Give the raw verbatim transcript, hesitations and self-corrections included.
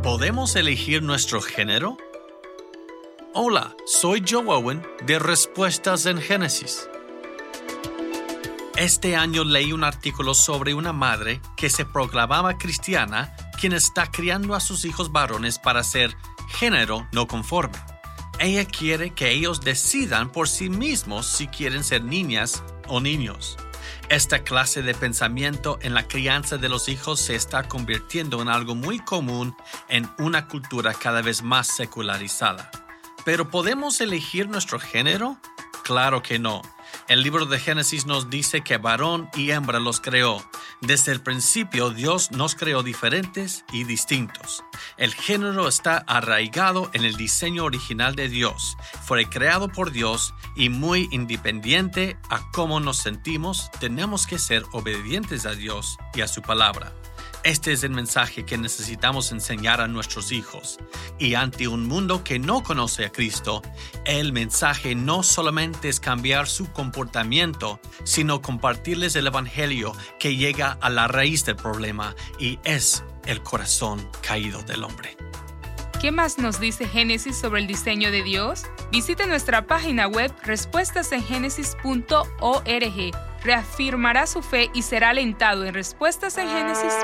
¿Podemos elegir nuestro género? Hola, soy Joe Owen de Respuestas en Génesis. Este año leí un artículo sobre una madre que se proclamaba cristiana, quien está criando a sus hijos varones para ser género no conforme. Ella quiere que ellos decidan por sí mismos si quieren ser niñas o niños. Esta clase de pensamiento en la crianza de los hijos se está convirtiendo en algo muy común en una cultura cada vez más secularizada. ¿Pero podemos elegir nuestro género? Claro que no. El libro de Génesis nos dice que varón y hembra los creó. Desde el principio, Dios nos creó diferentes y distintos. El género está arraigado en el diseño original de Dios. Fue creado por Dios y muy independiente a cómo nos sentimos, tenemos que ser obedientes a Dios y a su palabra. Este es el mensaje que necesitamos enseñar a nuestros hijos. Y ante un mundo que no conoce a Cristo, el mensaje no solamente es cambiar su comportamiento, sino compartirles el evangelio que llega a la raíz del problema y es el corazón caído del hombre. ¿Qué más nos dice Génesis sobre el diseño de Dios? Visite nuestra página web respuestas en génesis punto org. Reafirmará su fe y será alentado en respuestas en génesis